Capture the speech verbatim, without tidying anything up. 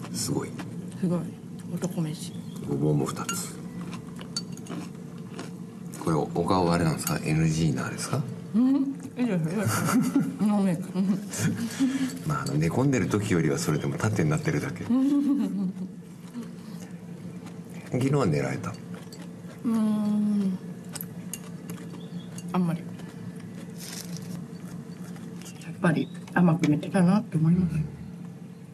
すごいすごい男飯。 ごぼうもふたつ。これお顔あれなんですか？ エヌジー なんですか？ うんいいですよ飲めまああの寝込んでる時よりはそれでも縦になってるだけ。昨日は寝られた？ うーんあんまりやっぱり甘く寝てたなって思います。